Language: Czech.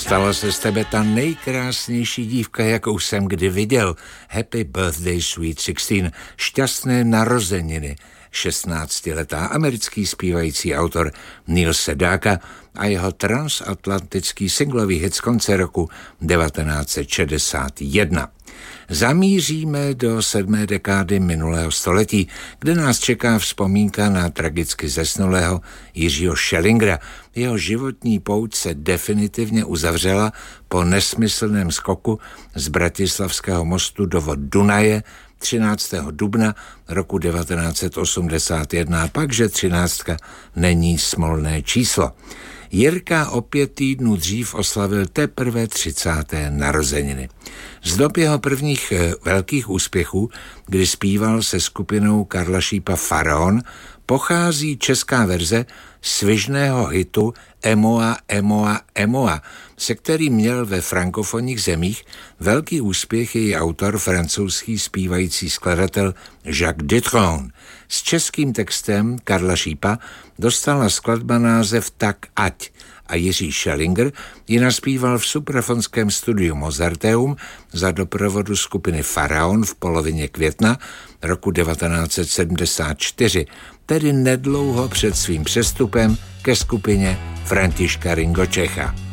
Stala se z tebe ta nejkrásnější dívka, jakou jsem kdy viděl. Happy birthday, sweet 16. Šťastné narozeniny. 16letá americký zpívající autor Neil Sedaka a jeho transatlantický singlový hit z konce roku 1961. Zamíříme do 7. dekády minulého století, kde nás čeká vzpomínka na tragicky zesnulého Jiřího Schellingera. Jeho životní pouť se definitivně uzavřela po nesmyslném skoku z Bratislavského mostu do vod Dunaje 13. dubna roku 1981, a pak, že 13 není smolné číslo. Jirka o 5 týdnů dřív oslavil teprve 30. narozeniny. Z dob jeho prvních velkých úspěchů, kdy zpíval se skupinou Karla Šípa Faraon, pochází česká verze svižného hitu Emoa, Emoa, Emoa, se kterým měl ve frankofonních zemích velký úspěch její autor, francouzský zpívající skladatel Jacques Dutronc. S českým textem Karla Šípa dostala skladba název Tak ať a Jiří Schellinger ji naspíval v suprafonském studiu Mozarteum za doprovodu skupiny Faraon v polovině května roku 1974, tedy nedlouho před svým přestupem ke skupině Františka Ringo Čecha.